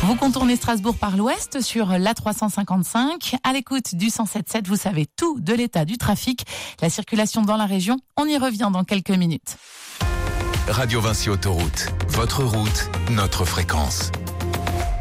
Vous contournez Strasbourg par l'ouest sur l'A355. À l'écoute du 107.7, vous savez tout de l'état du trafic, la circulation dans la région. On y revient dans quelques minutes. Radio Vinci Autoroute, votre route, notre fréquence.